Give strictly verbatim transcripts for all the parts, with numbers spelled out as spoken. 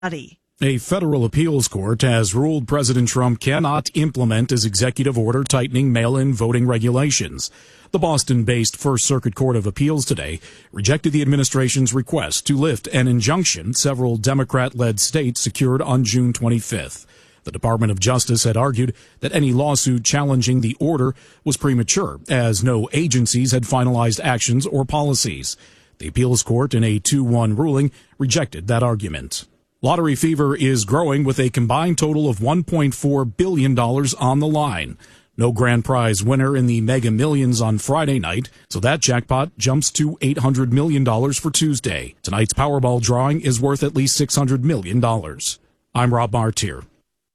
A federal appeals court has ruled President Trump cannot implement his executive order tightening mail-in voting regulations. The Boston-based First Circuit Court of Appeals today rejected the administration's request to lift an injunction several Democrat-led states secured on June twenty-fifth. The Department of Justice had argued that any lawsuit challenging the order was premature, as no agencies had finalized actions or policies. The appeals court, in a two one ruling, rejected that argument. Lottery fever is growing with a combined total of one point four billion dollars on the line. No grand prize winner in the Mega Millions on Friday night, so that jackpot jumps to eight hundred million dollars for Tuesday. Tonight's Powerball drawing is worth at least six hundred million dollars. I'm Rob Martier.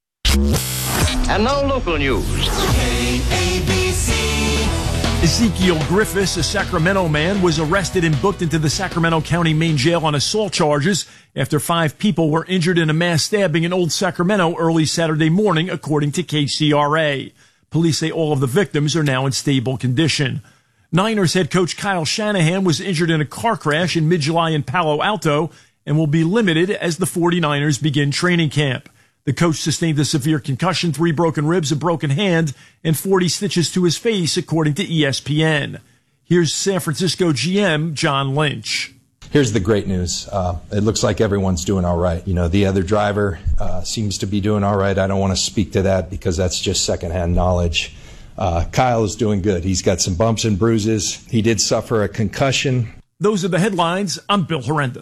And now local news. K A B C. Ezekiel Griffiths, a Sacramento man, was arrested and booked into the Sacramento County main jail on assault charges after five people were injured in a mass stabbing in Old Sacramento early Saturday morning, according to K C R A. Police say all of the victims are now in stable condition. Niners head coach Kyle Shanahan was injured in a car crash in mid-July in Palo Alto and will be limited as the 49ers begin training camp. The coach sustained a severe concussion, three broken ribs, a broken hand, and forty stitches to his face, according to E S P N. Here's San Francisco G M John Lynch. Here's the great news. Uh, it looks like everyone's doing all right. You know, the other driver uh, seems to be doing all right. I don't want to speak to that because that's just secondhand knowledge. Uh, Kyle is doing good. He's got some bumps and bruises. He did suffer a concussion. Those are the headlines. I'm Bill Horrenda.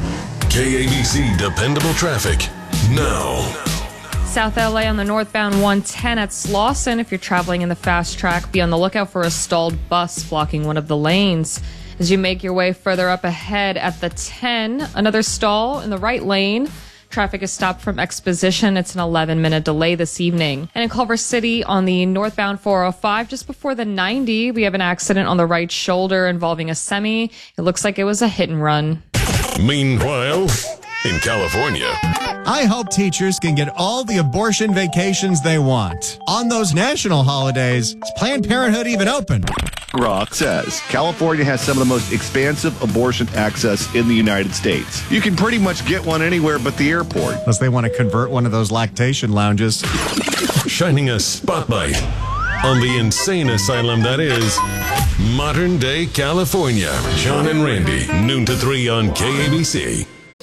K A B C Dependable Traffic now. South L A on the northbound one ten at Slauson. If you're traveling in the fast track, be on the lookout for a stalled bus blocking one of the lanes. As you make your way further up ahead at the ten, another stall in the right lane. Traffic is stopped from Exposition. It's an eleven minute delay this evening. And in Culver City on the northbound four oh five, just before the ninety, we have an accident on the right shoulder involving a semi. It looks like it was a hit and run. Meanwhile, in California, I hope teachers can get all the abortion vacations they want. On those national holidays, is Planned Parenthood even open? Rock says California has some of the most expansive abortion access in the United States. You can pretty much get one anywhere but the airport. Unless they want to convert one of those lactation lounges. Shining a spotlight on the insane asylum that is modern day California. John and Randy, noon to three on K A B C.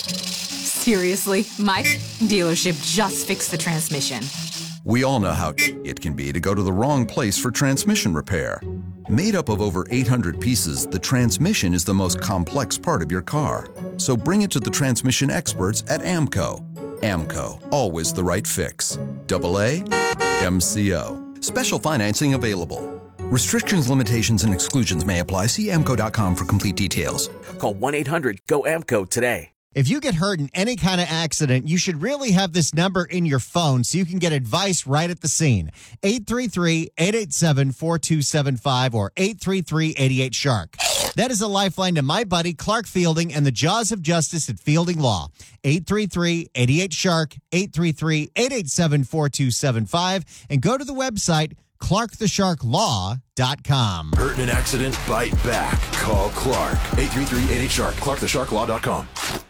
Seriously, my dealership just fixed the transmission. We all know how it can be to go to the wrong place for transmission repair. Made up of over eight hundred pieces, the transmission is the most complex part of your car. So bring it to the transmission experts at AMCO. AMCO, always the right fix. Double A, M C O. Special financing available. Restrictions, limitations, and exclusions may apply. See A M C O dot com for complete details. Call one eight hundred G O A M C O today. If you get hurt in any kind of accident, you should really have this number in your phone so you can get advice right at the scene. eight three three, eight eight seven, four two seven five or eight three three, eight eight, shark. That is a lifeline to my buddy Clark Fielding and the Jaws of Justice at Fielding Law. eight three three, eight eight, shark, eight three three, eight eight seven, four two seven five, and go to the website clark the shark law dot com. Hurt in an accident? Bite back. Call Clark. eight three three, eight eight, shark. clark the shark law dot com.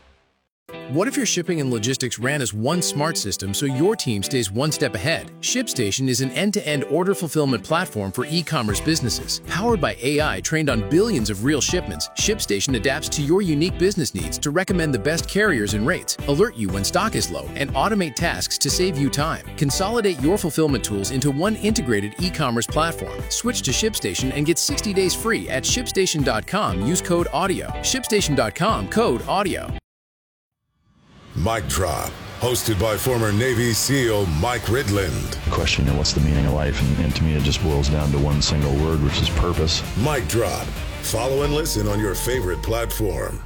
What if your shipping and logistics ran as one smart system so your team stays one step ahead? ShipStation is an end-to-end order fulfillment platform for e-commerce businesses. Powered by A I trained on billions of real shipments, ShipStation adapts to your unique business needs to recommend the best carriers and rates, alert you when stock is low, and automate tasks to save you time. Consolidate your fulfillment tools into one integrated e-commerce platform. Switch to ShipStation and get sixty days free at shipstation dot com. Use code AUDIO. shipstation dot com, code AUDIO. Mic Drop, hosted by former Navy SEAL Mike Ridland. The question, you know, what's the meaning of life? And, and to me, it just boils down to one single word, which is purpose. Mic Drop. Follow and listen on your favorite platform.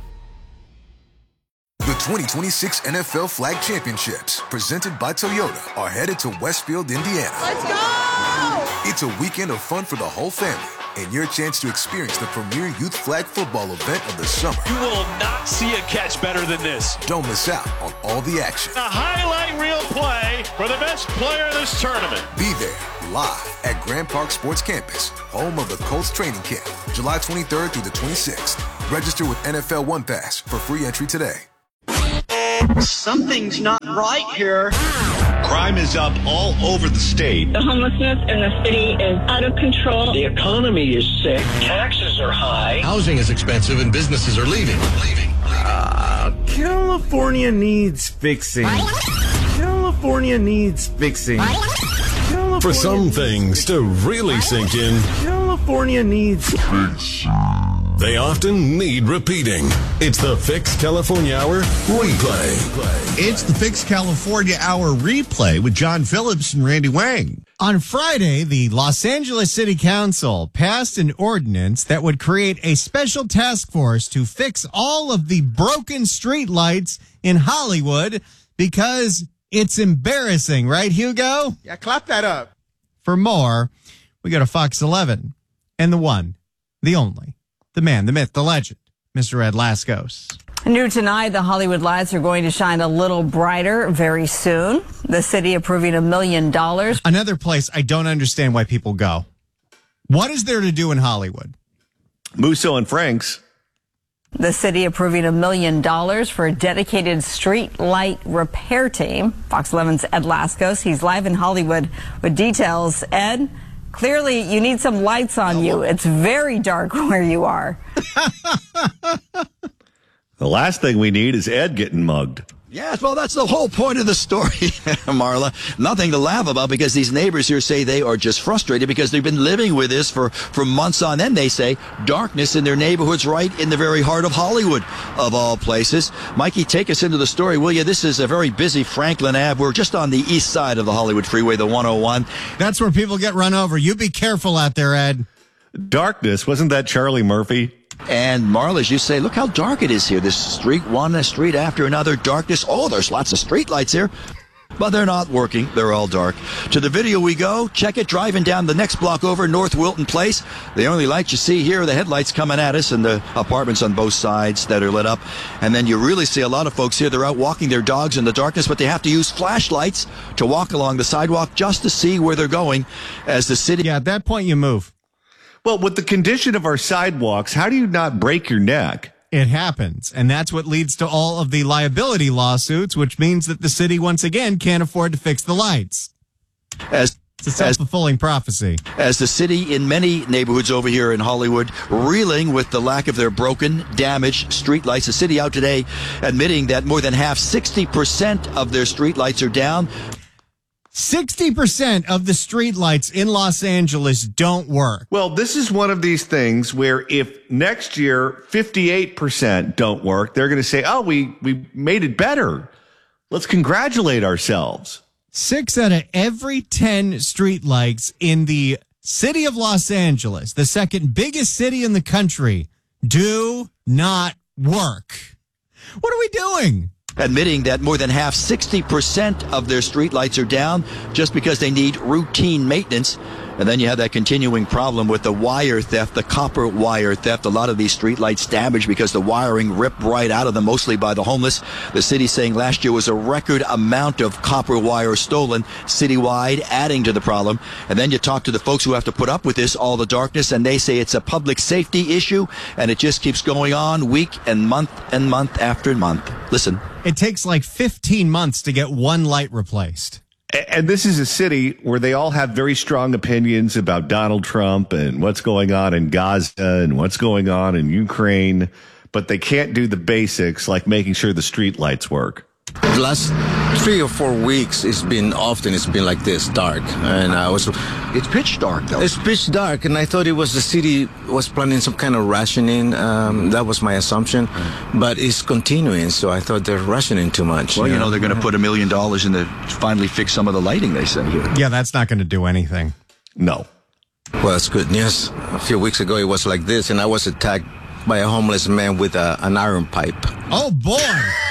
The twenty twenty-six N F L Flag Championships, presented by Toyota, are headed to Westfield, Indiana. Let's go! It's a weekend of fun for the whole family, and your chance to experience the premier youth flag football event of the summer. You will not see a catch better than this. Don't miss out on all the action. A highlight reel play for the best player in this tournament. Be there live at Grand Park Sports Campus, home of the Colts training camp, July twenty-third through the twenty-sixth. Register with N F L One Pass for free entry today. Something's not right here. Crime is up all over the state. The homelessness in the city is out of control. The economy is sick. Taxes are high. Housing is expensive and businesses are leaving. Leaving. Uh, California needs fixing. California needs fixing. California For some things to really sink in, California needs fixing. They often need repeating. It's the Fix California Hour replay. It's the Fix California Hour replay with John Phillips and Randy Wang. On Friday, the Los Angeles City Council passed an ordinance that would create a special task force to fix all of the broken streetlights in Hollywood because it's embarrassing, right, Hugo? Yeah, clap that up. For more, we go to Fox eleven and the one, the only, the man, the myth, the legend, Mister Ed Laskos. New tonight, the Hollywood lights are going to shine a little brighter very soon. The city approving a million dollars. Another place I don't understand why people go. What is there to do in Hollywood? Musso and Frank's. The city approving a million dollars for a dedicated street light repair team. Fox eleven's Ed Laskos. He's live in Hollywood with details. Ed, clearly you need some lights on you. It's very dark where you are. The last thing we need is Ed getting mugged. Yes, well, that's the whole point of the story, Marla. Nothing to laugh about because these neighbors here say they are just frustrated because they've been living with this for, for months on end. They say darkness in their neighborhoods right in the very heart of Hollywood, of all places. Mikey, take us into the story, will you? This is a very busy Franklin Avenue. We're just on the east side of the Hollywood Freeway, the one oh one. That's where people get run over. You be careful out there, Ed. Darkness, wasn't that Charlie Murphy? And Marla, as you say, look how dark it is here. This street one, a street after another, darkness. Oh, there's lots of street lights here. But they're not working. They're all dark. To the video we go. Check it. Driving down the next block over, North Wilton Place. The only lights you see here are the headlights coming at us and the apartments on both sides that are lit up. And then you really see a lot of folks here. They're out walking their dogs in the darkness, but they have to use flashlights to walk along the sidewalk just to see where they're going as the city. Yeah, at that point you move. Well, with the condition of our sidewalks, how do you not break your neck? It happens. And that's what leads to all of the liability lawsuits, which means that the city, once again, can't afford to fix the lights. As It's a self-fulfilling prophecy. As the city in many neighborhoods over here in Hollywood reeling with the lack of their broken, damaged streetlights. The city out today admitting that more than half, sixty percent of their streetlights are down. sixty percent of the streetlights in Los Angeles don't work. Well, this is one of these things where if next year fifty-eight percent don't work, they're going to say, oh, we, we made it better. Let's congratulate ourselves. Six out of every ten streetlights in the city of Los Angeles, the second biggest city in the country, do not work. What are we doing? Admitting that more than half, sixty percent of their streetlights are down just because they need routine maintenance. And then you have that continuing problem with the wire theft, the copper wire theft. A lot of these streetlights damaged because the wiring ripped right out of them, mostly by the homeless. The city saying last year was a record amount of copper wire stolen citywide, adding to the problem. And then you talk to the folks who have to put up with this, all the darkness, and they say it's a public safety issue, and it just keeps going on week and month and month after month. Listen. It takes like fifteen months to get one light replaced. And this is a city where they all have very strong opinions about Donald Trump and what's going on in Gaza and what's going on in Ukraine, but they can't do the basics like making sure the street lights work. The last three or four weeks, it's been often, it's been like this, dark. And I was... It's pitch dark, though. It's pitch dark, and I thought it was the city was planning some kind of rationing. Um, that was my assumption. But it's continuing, so I thought they're rationing too much. Well, you know, know they're going to put a million dollars in to finally fix some of the lighting, they say here. Yeah, that's not going to do anything. No. Well, that's good news. A few weeks ago, it was like this, and I was attacked by a homeless man with a, an iron pipe. Oh, boy!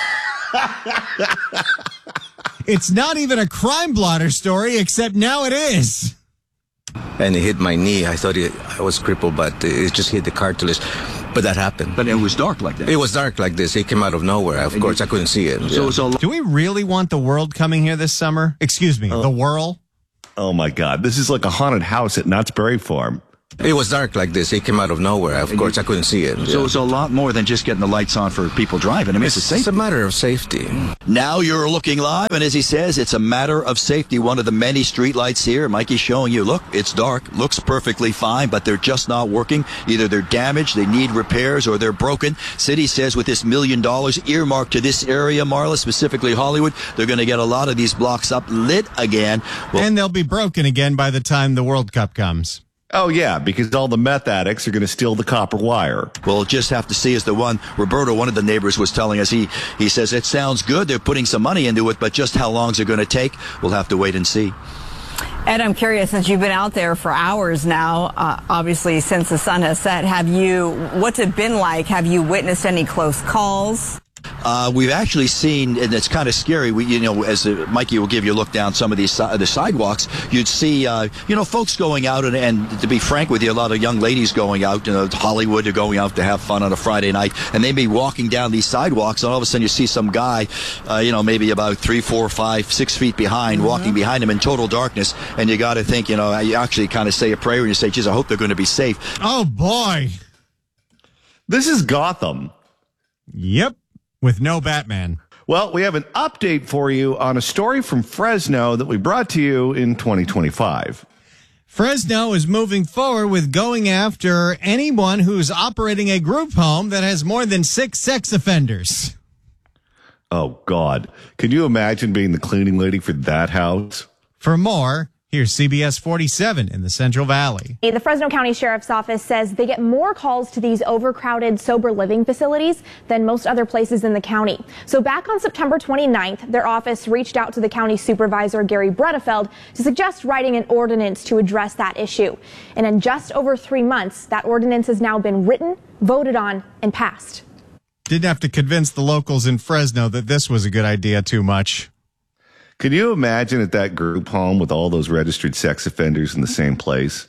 It's not even a crime blotter story, except now it is. And it hit my knee. I thought it, I was crippled, but it just hit the cartilage. But that happened. But it was dark like that. It was dark like this. It came out of nowhere. Of and course, you, I couldn't see it. So, yeah. so do we really want the world coming here this summer? Excuse me, oh. the whirl? Oh, my God. This is like a haunted house at Knott's Berry Farm. It was dark like this. It came out of nowhere. Of course, I couldn't see it. So yeah. it's a lot more than just getting the lights on for people driving. I mean, it's, it's, a safety. it's a matter of safety. Now you're looking live, and as he says, it's a matter of safety. One of the many street lights here, Mikey's showing you, look, it's dark, looks perfectly fine, but they're just not working. Either they're damaged, they need repairs, or they're broken. City says with this million dollars earmarked to this area, Marla, specifically Hollywood, they're going to get a lot of these blocks up lit again. Well, and they'll be broken again by the time the World Cup comes. Oh, yeah, because all the meth addicts are going to steal the copper wire. We'll just have to see, as the one, Roberto, one of the neighbors, was telling us. He, he says, it sounds good. They're putting some money into it, but just how long is it going to take? We'll have to wait and see. Ed, I'm curious, since you've been out there for hours now, uh, obviously since the sun has set, have you, what's it been like? Have you witnessed any close calls? Uh, we've actually seen, and it's kind of scary. We, you know, as uh, Mikey will give you a look down some of these uh, the sidewalks, you'd see, uh, you know, folks going out, and, and to be frank with you, a lot of young ladies going out. You know, Hollywood, are going out to have fun on a Friday night, and they may be walking down these sidewalks, and all of a sudden you see some guy, uh, you know, maybe about three, four, five, six feet behind, mm-hmm. walking behind him in total darkness, and you got to think, you know, you actually kind of say a prayer and you say, geez, I hope they're going to be safe. Oh boy, this is Gotham. Yep. With no Batman. Well, we have an update for you on a story from Fresno that we brought to you in twenty twenty-five. Fresno is moving forward with going after anyone who's operating a group home that has more than six sex offenders. Oh, God. Can you imagine being the cleaning lady for that house? For more, here's C B S forty-seven in the Central Valley. The Fresno County Sheriff's Office says they get more calls to these overcrowded sober living facilities than most other places in the county. So back on September twenty-ninth, their office reached out to the county supervisor, Gary Bredefeld, to suggest writing an ordinance to address that issue. And in just over three months, that ordinance has now been written, voted on, and passed. Didn't have to convince the locals in Fresno that this was a good idea too much. Can you imagine at that group home with all those registered sex offenders in the same place?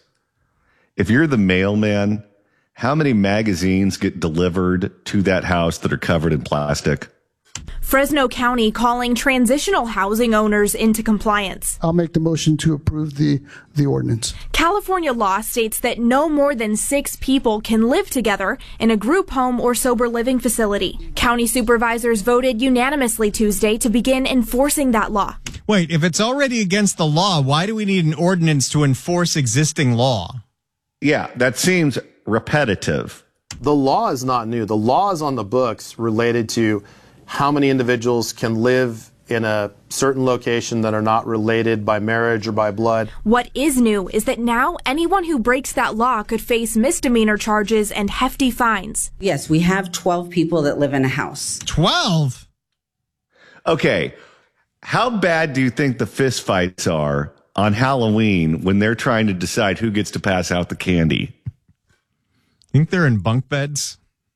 If you're the mailman, how many magazines get delivered to that house that are covered in plastic? Fresno County calling transitional housing owners into compliance. I'll make the motion to approve the, the ordinance. California law states that no more than six people can live together in a group home or sober living facility. County supervisors voted unanimously Tuesday to begin enforcing that law. Wait, if it's already against the law, why do we need an ordinance to enforce existing law? Yeah, that seems repetitive. The law is not new. The law is on the books related to how many individuals can live in a certain location that are not related by marriage or by blood. What is new is that now anyone who breaks that law could face misdemeanor charges and hefty fines. Yes, we have twelve people that live in a house. twelve? Okay. How bad do you think the fist fights are on Halloween when they're trying to decide who gets to pass out the candy? Think they're in bunk beds?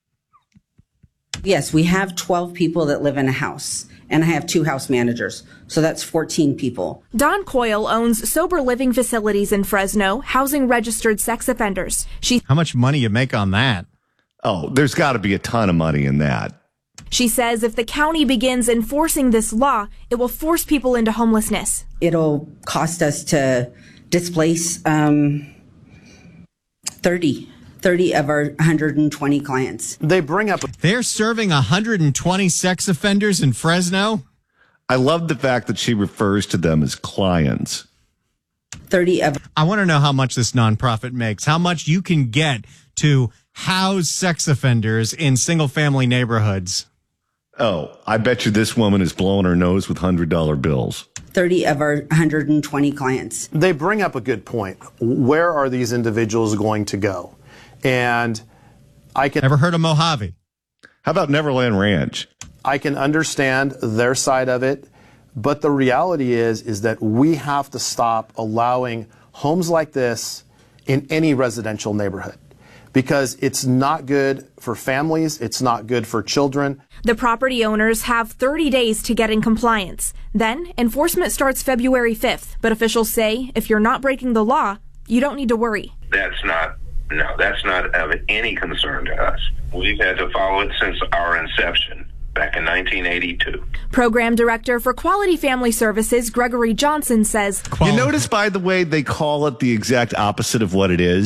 Yes, we have twelve people that live in a house, and I have two house managers, so that's fourteen people. Dawn Coyle owns sober living facilities in Fresno, housing registered sex offenders. She How much money you make on that? Oh, there's got to be a ton of money in that. She says if the county begins enforcing this law, it will force people into homelessness. It'll cost us to displace um, thirty. thirty of our one hundred twenty clients. They bring up... They're serving one hundred twenty sex offenders in Fresno? I love the fact that she refers to them as clients. thirty of... I want to know how much this nonprofit makes, how much you can get to house sex offenders in single-family neighborhoods. Oh, I bet you this woman is blowing her nose with one hundred dollar bills. thirty of our one hundred twenty clients. They bring up a good point. Where are these individuals going to go? And I can... Ever heard of Mojave? How about Neverland Ranch? I can understand their side of it, but the reality is, is that we have to stop allowing homes like this in any residential neighborhood, because it's not good for families, it's not good for children. The property owners have thirty days to get in compliance. Then, enforcement starts February fifth, but officials say if you're not breaking the law, you don't need to worry. That's not, no, that's not of any concern to us. We've had to follow it since our inception back in nineteen eighty-two. Program Director for Quality Family Services, Gregory Johnson, says, You notice, by the way, they call it the exact opposite of what it is?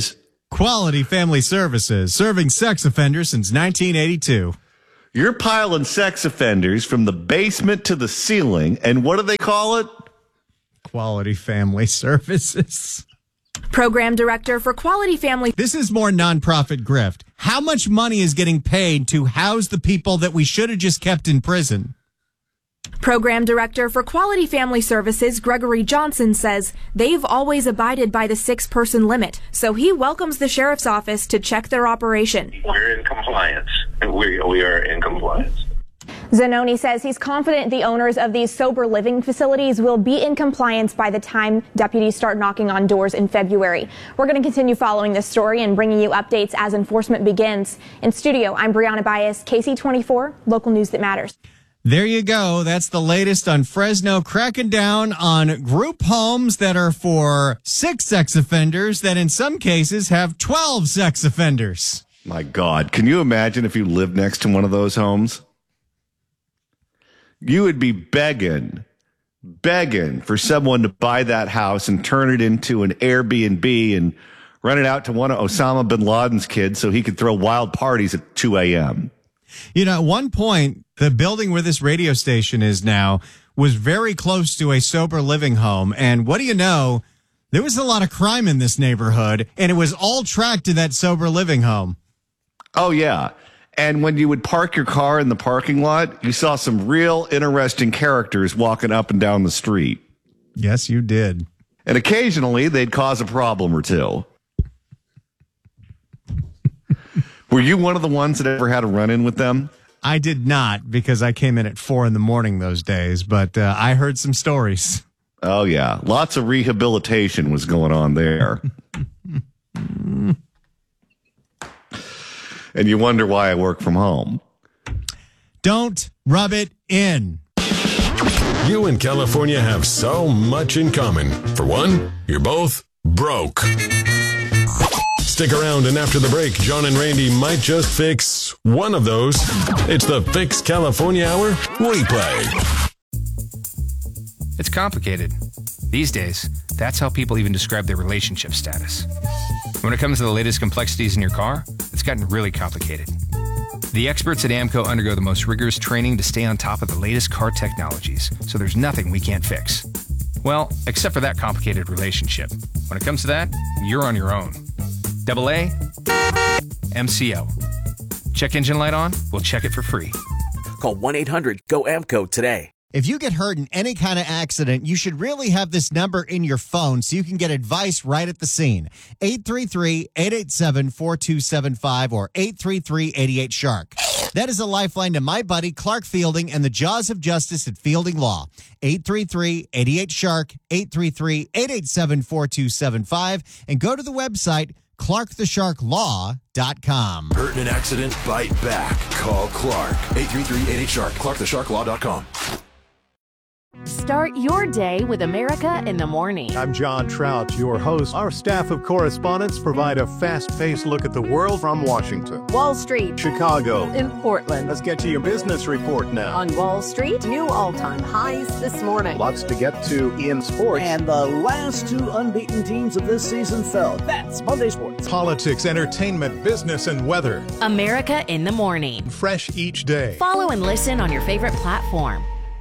Quality Family Services, serving sex offenders since nineteen eighty-two. You're piling sex offenders from the basement to the ceiling, and what do they call it? Quality Family Services. Program Director for Quality Family. This is more nonprofit grift. How much money is getting paid to house the people that we should have just kept in prison? Program Director for Quality Family Services, Gregory Johnson, says they've always abided by the six-person limit, so he welcomes the Sheriff's Office to check their operation. We're in compliance. We, we are in compliance. Zanoni says he's confident the owners of these sober living facilities will be in compliance by the time deputies start knocking on doors in February. We're going to continue following this story and bringing you updates as enforcement begins. In studio, I'm Brianna Bias, K C twenty-four, local news that matters. There you go. That's the latest on Fresno cracking down on group homes that are for six sex offenders that in some cases have twelve sex offenders. My God, can you imagine if you lived next to one of those homes? You would be begging, begging for someone to buy that house and turn it into an Airbnb and rent it out to one of Osama bin Laden's kids so he could throw wild parties at two a.m. You know, at one point, the building where this radio station is now was very close to a sober living home. And what do you know? There was a lot of crime in this neighborhood, and it was all tracked to that sober living home. Oh, yeah. And when you would park your car in the parking lot, you saw some real interesting characters walking up and down the street. Yes, you did. And occasionally, they'd cause a problem or two. Were you one of the ones that ever had a run-in with them? I did not, because I came in at four in the morning those days, but uh, I heard some stories. Oh, yeah. Lots of rehabilitation was going on there. And you wonder why I work from home. Don't rub it in. You and California have so much in common. For one, you're both broke. Stick around, and after the break, John and Randy might just fix one of those. It's the Fix California Hour replay. It's complicated. These days, that's how people even describe their relationship status. When it comes to the latest complexities in your car, it's gotten really complicated. The experts at AAMCO undergo the most rigorous training to stay on top of the latest car technologies, so there's nothing we can't fix. Well, except for that complicated relationship. When it comes to that, you're on your own. Double A, M C O. Check engine light on? We'll check it for free. Call one eight hundred G O A M C O today. If you get hurt in any kind of accident, you should really have this number in your phone so you can get advice right at the scene. eight three three, eight eight seven, four two seven five or eight three three, eight eight, shark. That is a lifeline to my buddy Clark Fielding and the Jaws of Justice at Fielding Law. eight three three, eight eight, shark, eight three three, eight eight seven, four two seven five, and go to the website clark the shark law dot com. Hurt in an accident? Bite back. Call Clark. eight three three, eight eight, shark. clark the shark law dot com. Start your day with America in the Morning. I'm John Trout, your host. Our staff of correspondents provide a fast-paced look at the world from Washington, Wall Street, Chicago, in Portland. Let's get to your business report now. On Wall Street, new all-time highs this morning. Lots to get to in sports. And the last two unbeaten teams of this season fell. That's Monday Sports. Politics, entertainment, business, and weather. America in the Morning. Fresh each day. Follow and listen on your favorite platform.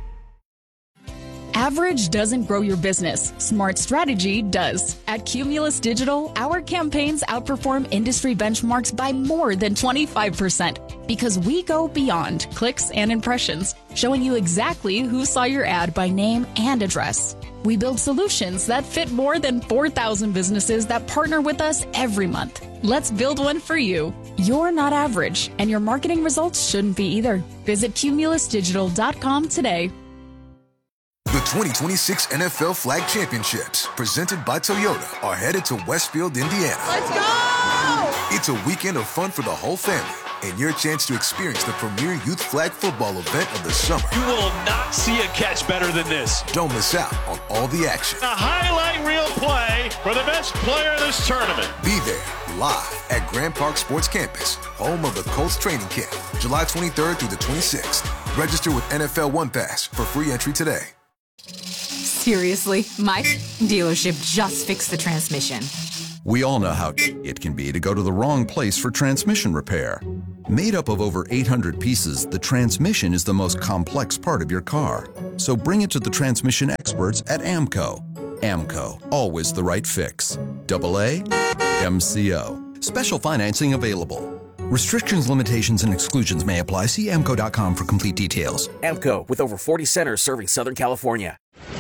Average doesn't grow your business. Smart strategy does. At Cumulus Digital, our campaigns outperform industry benchmarks by more than twenty-five percent because we go beyond clicks and impressions, showing you exactly who saw your ad by name and address. We build solutions that fit more than four thousand businesses that partner with us every month. Let's build one for you. You're not average, and your marketing results shouldn't be either. Visit cumulus digital dot com today. The twenty twenty-six N F L Flag Championships, presented by Toyota, are headed to Westfield, Indiana. Let's go! It's a weekend of fun for the whole family and your chance to experience the premier youth flag football event of the summer. You will not see a catch better than this. Don't miss out on all the action. A highlight reel play for the best player in this tournament. Be there live at Grand Park Sports Campus, home of the Colts training camp, July twenty-third through the twenty-sixth. Register with N F L One Pass for free entry today. Seriously, my dealership just fixed the transmission. We all know how it can be to go to the wrong place for transmission repair. Made up of over eight hundred pieces, the transmission is the most complex part of your car. So bring it to the transmission experts at AMCO. AMCO, always the right fix. Double A, M C O. Special financing available. Restrictions, limitations, and exclusions may apply. See A M C O dot com for complete details. AMCO, with over forty centers serving Southern California.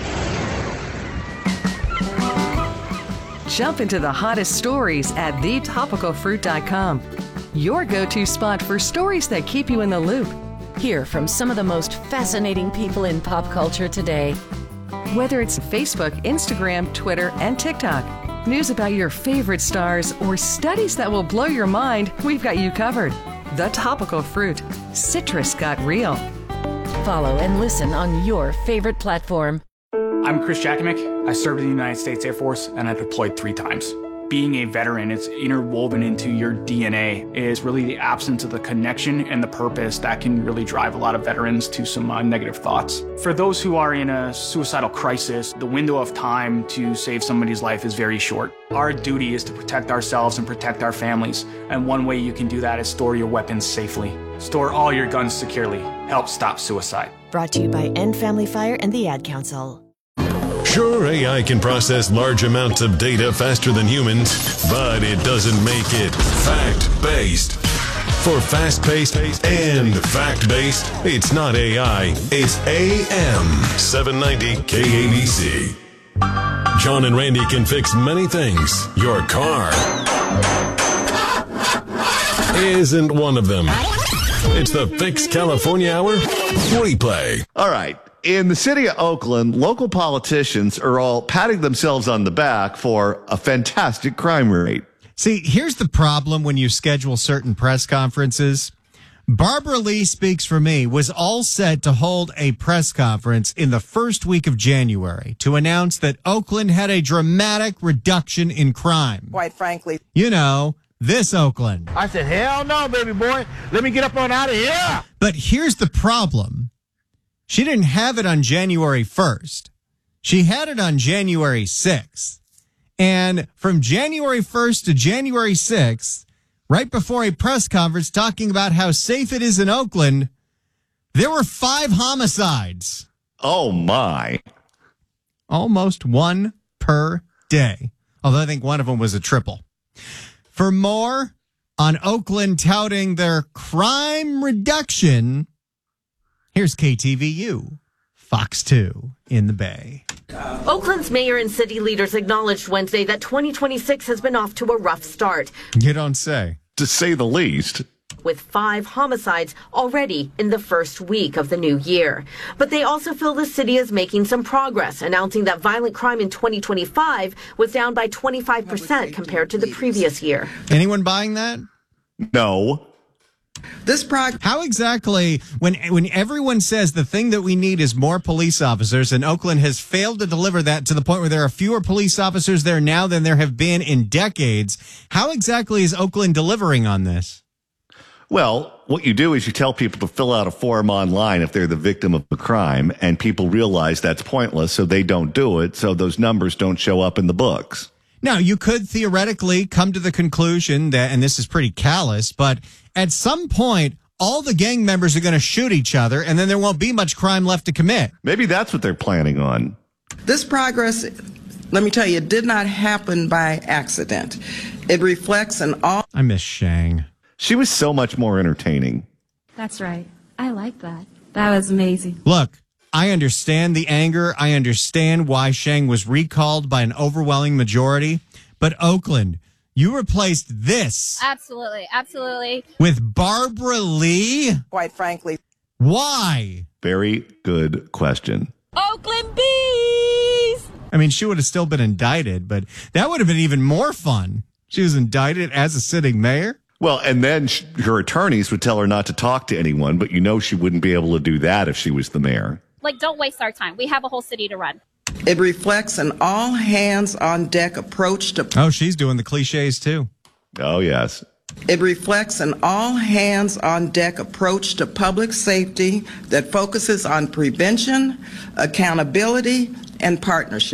Jump into the hottest stories at the topical fruit dot com. Your go-to spot for stories that keep you in the loop. Hear from some of the most fascinating people in pop culture today. Whether it's Facebook, Instagram, Twitter, and TikTok, news about your favorite stars, or studies that will blow your mind, we've got you covered. The Topical Fruit. Citrus got real. Follow and listen on your favorite platform. I'm Chris Jakimick. I served in the United States Air Force and I deployed three times. Being a veteran, it's interwoven into your D N A, is really the absence of the connection and the purpose that can really drive a lot of veterans to some uh, negative thoughts. For those who are in a suicidal crisis, the window of time to save somebody's life is very short. Our duty is to protect ourselves and protect our families, and one way you can do that is store your weapons safely. Store all your guns securely. Help stop suicide. Brought to you by End Family Fire and the Ad Council. Sure, A I can process large amounts of data faster than humans, but it doesn't make it fact-based. For fast-paced and fact-based, it's not A I, it's A M seven ninety K A B C. John and Randy can fix many things. Your car isn't one of them. It's the Fix California Hour replay. All right. In the city of Oakland, local politicians are all patting themselves on the back for a fantastic crime rate. See, here's the problem when you schedule certain press conferences. Barbara Lee Speaks for Me was all set to hold a press conference in the first week of January to announce that Oakland had a dramatic reduction in crime. Quite frankly. You know, this Oakland. I said, hell no, baby boy. Let me get up on out of here. But here's the problem. She didn't have it on January first. She had it on January sixth. And from January first to January sixth, right before a press conference talking about how safe it is in Oakland, there were five homicides. Oh, my. Almost one per day. Although I think one of them was a triple. For more on Oakland touting their crime reduction, here's K T V U, Fox two in the Bay. Oakland's mayor and city leaders acknowledged Wednesday that twenty twenty-six has been off to a rough start. You don't say. To say the least. With five homicides already in the first week of the new year. But they also feel the city is making some progress, announcing that violent crime in twenty twenty-five was down by twenty-five percent compared to the previous year. Anyone buying that? No. This prog- How exactly, when when everyone says the thing that we need is more police officers, and Oakland has failed to deliver that to the point where there are fewer police officers there now than there have been in decades, how exactly is Oakland delivering on this? Well, what you do is you tell people to fill out a form online if they're the victim of a crime, and people realize that's pointless, so they don't do it, so those numbers don't show up in the books. Now, you could theoretically come to the conclusion that, and this is pretty callous, but at some point, all the gang members are going to shoot each other, and then there won't be much crime left to commit. Maybe that's what they're planning on. This progress, let me tell you, it did not happen by accident. It reflects an all. I miss Shang. She was so much more entertaining. That's right. I like that. That was amazing. Look, I understand the anger. I understand why Shang was recalled by an overwhelming majority. But Oakland, you replaced this. Absolutely. Absolutely. With Barbara Lee? Quite frankly. Why? Very good question. Oakland Bees! I mean, she would have still been indicted, but that would have been even more fun. She was indicted as a sitting mayor. Well, and then sh- her attorneys would tell her not to talk to anyone, but you know she wouldn't be able to do that if she was the mayor. Like, don't waste our time. We have a whole city to run. It reflects an all-hands-on-deck approach to... Oh, she's doing the cliches, too. Oh, yes. It reflects an all-hands-on-deck approach to public safety that focuses on prevention, accountability, and partnership.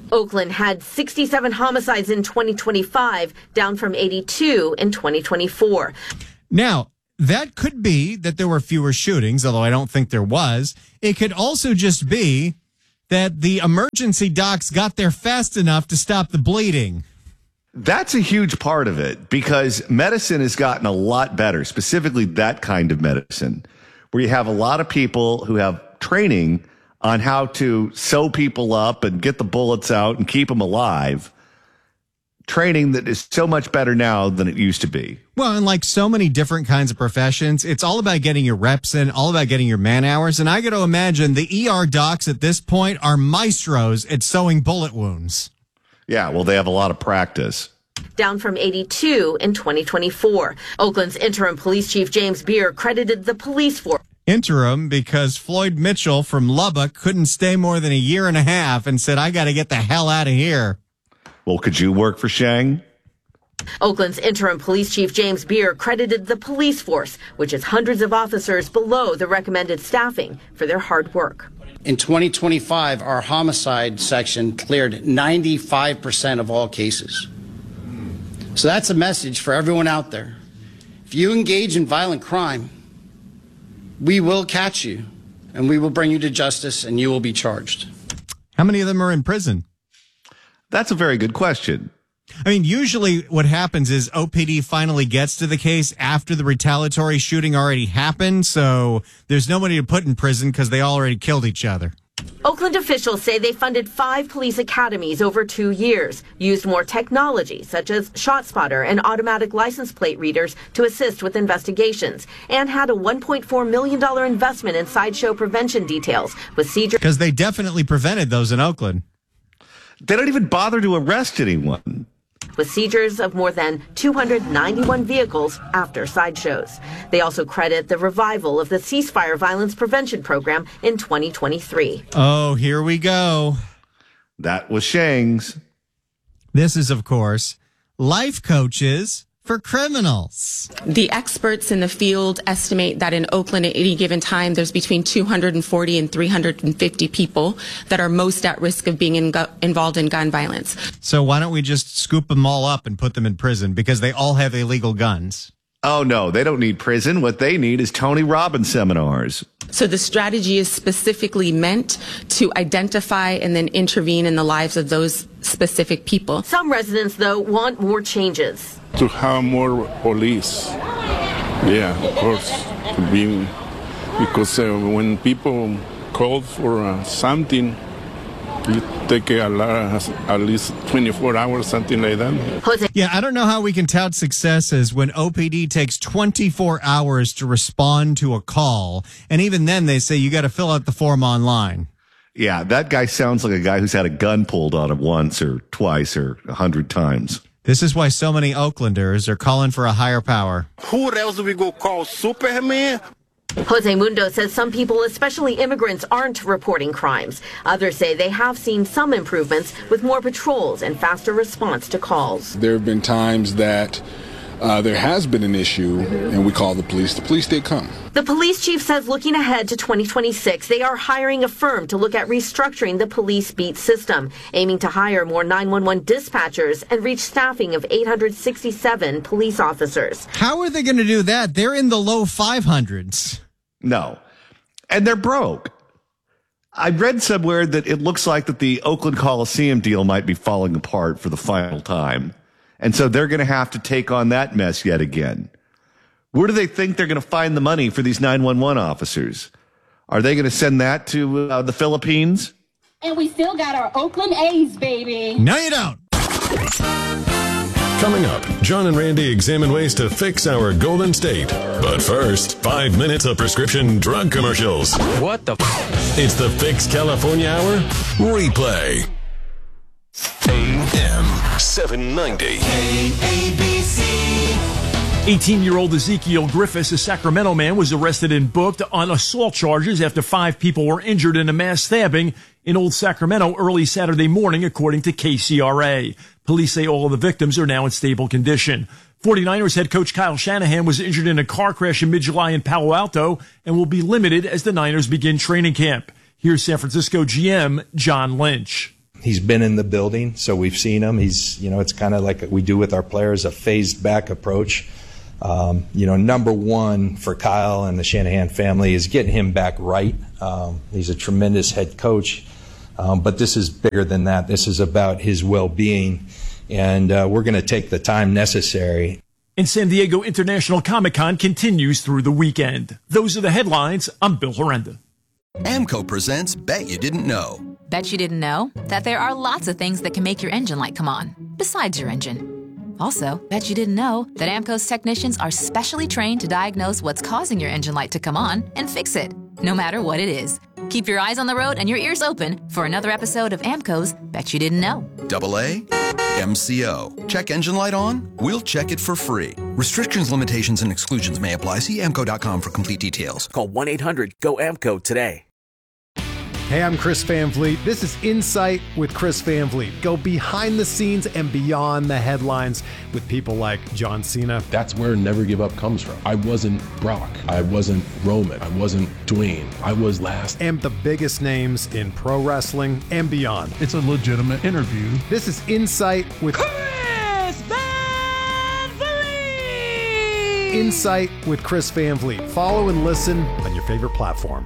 Oakland had sixty-seven homicides in twenty twenty-five, down from eighty-two in twenty twenty-four. Now, that could be that there were fewer shootings, although I don't think there was. It could also just be that the emergency docs got there fast enough to stop the bleeding. That's a huge part of it because medicine has gotten a lot better, specifically that kind of medicine, where you have a lot of people who have training on how to sew people up and get the bullets out and keep them alive. Training that is so much better now than it used to be. Well, and like so many different kinds of professions, it's all about getting your reps in, all about getting your man hours. And I got to imagine the E R docs at this point are maestros at sewing bullet wounds. Yeah, well, they have a lot of practice. Down from eighty-two in twenty twenty-four. Oakland's interim police chief James Beer credited the police force. Interim because Floyd Mitchell from Lubbock couldn't stay more than a year and a half and said, I got to get the hell out of here. Well, could you work for Shang? Oakland's interim police chief James Beer credited the police force, which is hundreds of officers below the recommended staffing, for their hard work. In twenty twenty-five, our homicide section cleared ninety-five percent of all cases. So that's a message for everyone out there. If you engage in violent crime, we will catch you, and we will bring you to justice, and you will be charged. How many of them are in prison? That's a very good question. I mean, usually what happens is O P D finally gets to the case after the retaliatory shooting already happened, so there's nobody to put in prison because they already killed each other. Oakland officials say they funded five police academies over two years, used more technology such as ShotSpotter and automatic license plate readers to assist with investigations, and had a one point four million dollars investment in sideshow prevention details with seizure. Because they definitely prevented those in Oakland. They don't even bother to arrest anyone. With seizures of more than two hundred ninety-one vehicles after sideshows. They also credit the revival of the ceasefire violence prevention program in twenty twenty-three. Oh, here we go. That was Shang's. This is, of course, life coaches for criminals. The experts in the field estimate that in Oakland at any given time, there's between two hundred forty and three hundred fifty people that are most at risk of being in gu- involved in gun violence. So why don't we just scoop them all up and put them in prison because they all have illegal guns? Oh, no, they don't need prison. What they need is Tony Robbins seminars. So the strategy is specifically meant to identify and then intervene in the lives of those specific people. Some residents, though, want more changes. To have more police. Yeah, of course. To be, because uh, when people call for uh, something, you take a lot, at least twenty-four hours, something like that. Yeah, I don't know how we can tout success as when O P D takes twenty-four hours to respond to a call. And even then they say you got to fill out the form online. Yeah, that guy sounds like a guy who's had a gun pulled on him once or twice or a hundred times. This is why so many Oaklanders are calling for a higher power. Who else do we go call? Superman? Jose Mundo says some people, especially immigrants, aren't reporting crimes. Others say they have seen some improvements with more patrols and faster response to calls. There have been times that uh, there has been an issue and we call the police. The police did come. The police chief says looking ahead to twenty twenty-six, they are hiring a firm to look at restructuring the police beat system, aiming to hire more nine one one dispatchers and reach staffing of eight hundred sixty-seven police officers. How are they going to do that? They're in the low five hundreds. No. And they're broke. I read somewhere that it looks like that the Oakland Coliseum deal might be falling apart for the final time. And so they're going to have to take on that mess yet again. Where do they think they're going to find the money for these nine one one officers? Are they going to send that to uh, the Philippines? And we still got our Oakland A's, baby. No, you don't. Coming up, John and Randy examine ways to fix our Golden State. But first, five minutes of prescription drug commercials. What the f? It's the Fix California Hour replay. A M seven ninety. A B C. eighteen-year-old Ezekiel Griffiths, a Sacramento man, was arrested and booked on assault charges after five people were injured in a mass stabbing in Old Sacramento early Saturday morning, according to K C R A. Police say all of the victims are now in stable condition. forty-niners head coach Kyle Shanahan was injured in a car crash in mid-July in Palo Alto and will be limited as the Niners begin training camp. Here's San Francisco G M John Lynch. He's been in the building, so we've seen him. He's, you know, it's kind of like we do with our players, a phased back approach. Um, you know, number one for Kyle and the Shanahan family is getting him back right. Um, he's a tremendous head coach, um, but this is bigger than that. This is about his well-being, and uh, we're going to take the time necessary. And San Diego International Comic-Con continues through the weekend. Those are the headlines. I'm Bill Horrenda. AMCO presents Bet You Didn't Know. Bet you didn't know that there are lots of things that can make your engine light come on, besides your engine. Also, bet you didn't know that AMCO's technicians are specially trained to diagnose what's causing your engine light to come on and fix it, no matter what it is. Keep your eyes on the road and your ears open for another episode of AMCO's Bet You Didn't Know. Double A, M C O. Check engine light on? We'll check it for free. Restrictions, limitations, and exclusions may apply. See A M C O dot com for complete details. Call one eight hundred G O A M C O today. Hey, I'm Chris Van Vliet. This is Insight with Chris Van Vliet. Go behind the scenes and beyond the headlines with people like John Cena. That's where Never Give Up comes from. I wasn't Brock. I wasn't Roman. I wasn't Dwayne. I was last. And the biggest names in pro wrestling and beyond. It's a legitimate interview. This is Insight with Chris Van Vliet. Insight with Chris Van Vliet. Follow and listen on your favorite platform.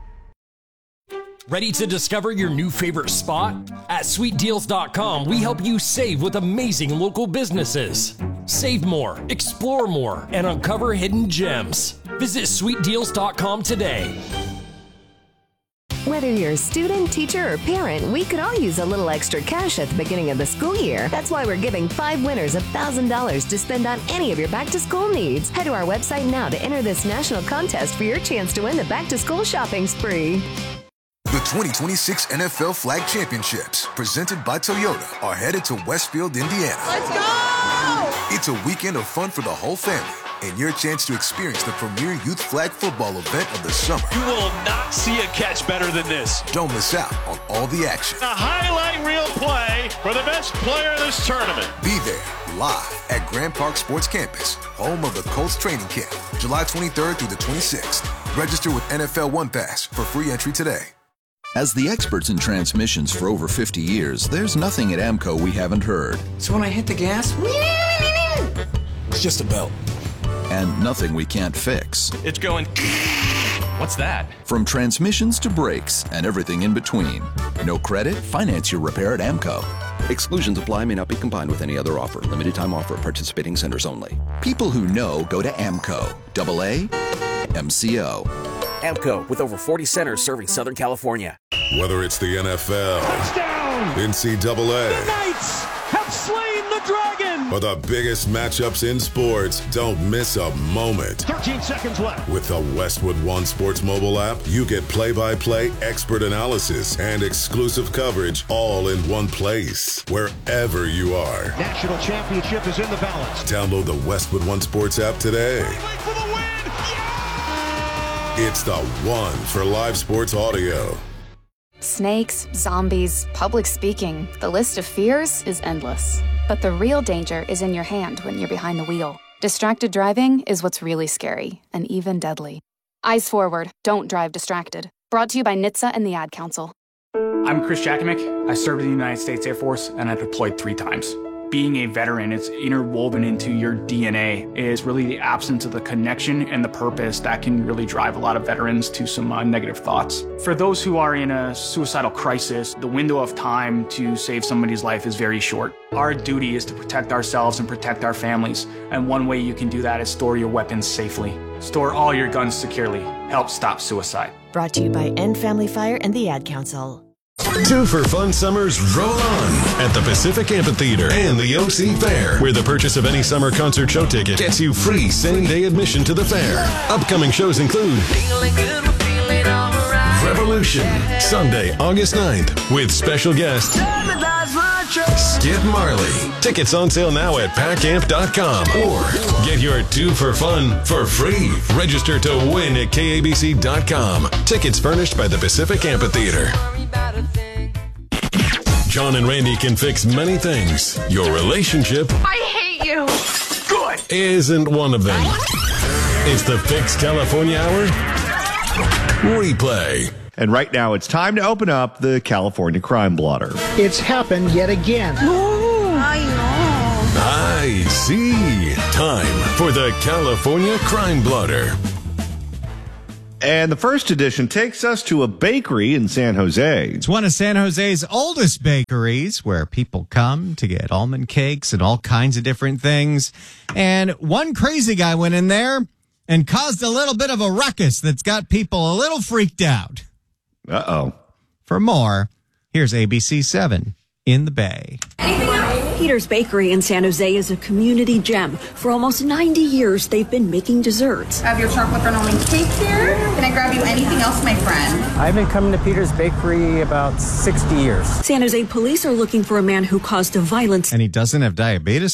Ready to discover your new favorite spot? At sweet deals dot com, we help you save with amazing local businesses. Save more, explore more, and uncover hidden gems. Visit sweet deals dot com today. Whether you're a student, teacher, or parent, we could all use a little extra cash at the beginning of the school year. That's why we're giving five winners one thousand dollars to spend on any of your back-to-school needs. Head to our website now to enter this national contest for your chance to win the back-to-school shopping spree. The twenty twenty-six N F L Flag Championships, presented by Toyota, are headed to Westfield, Indiana. Let's go! It's a weekend of fun for the whole family and your chance to experience the premier youth flag football event of the summer. You will not see a catch better than this. Don't miss out on all the action. A highlight reel play for the best player of this tournament. Be there live at Grand Park Sports Campus, home of the Colts training camp, July twenty-third through the twenty-sixth. Register with N F L One Pass for free entry today. As the experts in transmissions for over fifty years, there's nothing at AMCO we haven't heard. So when I hit the gas, it's just a belt. And nothing we can't fix. It's going... What's that? From transmissions to brakes and everything in between. No credit? Finance your repair at AMCO. Exclusions apply, may not be combined with any other offer. Limited time offer at participating centers only. People who know go to AMCO. Double A, M C O. AMCO, with over forty centers serving Southern California. Whether it's the N F L, Touchdown! N C double A, The Knights have slain the dragon! or the biggest matchups in sports, don't miss a moment. thirteen seconds left. With the Westwood One Sports mobile app, you get play-by-play expert analysis and exclusive coverage all in one place, wherever you are. National championship is in the balance. Download the Westwood One Sports app today. It's the one for live sports audio. Snakes, zombies, public speaking. The list of fears is endless. But the real danger is in your hand when you're behind the wheel. Distracted driving is what's really scary and even deadly. Eyes forward. Don't drive distracted. Brought to you by N H T S A and the Ad Council. I'm Chris Jackamick. I served in the United States Air Force and I deployed three times. Being a veteran, it's interwoven into your D N A, is really the absence of the connection and the purpose that can really drive a lot of veterans to some uh, negative thoughts. For those who are in a suicidal crisis, the window of time to save somebody's life is very short. Our duty is to protect ourselves and protect our families, and one way you can do that is store your weapons safely. Store all your guns securely. Help stop suicide. Brought to you by End Family Fire and the Ad Council. Two for Fun Summers roll on at the Pacific Amphitheater and the O C Fair, where the purchase of any summer concert show ticket gets you free same-day admission to the fair. Upcoming shows include Revolution, Sunday, August ninth, with special guest Skip Marley. Tickets on sale now at pack amp dot com, or get your two for fun for free. Register to win at K A B C dot com. Tickets furnished by the Pacific Amphitheater. John and Randy can fix many things. Your relationship I hate you. Good. isn't one of them. It's the Fix California Hour Replay. And right now it's time to open up the California Crime Blotter. It's happened yet again. I see. Time for the California Crime Blotter. And the first edition takes us to a bakery in San Jose. It's one of San Jose's oldest bakeries where people come to get almond cakes and all kinds of different things. And one crazy guy went in there and caused a little bit of a ruckus that's got people a little freaked out. Uh-oh. For more, here's A B C seven in the Bay. Peter's Bakery in San Jose is a community gem. For almost ninety years, they've been making desserts. I have your chocolate brown almond cake here. Can I grab you anything else, my friend? I've been coming to Peter's Bakery about sixty years. San Jose police are looking for a man who caused a violent... And he doesn't have diabetes?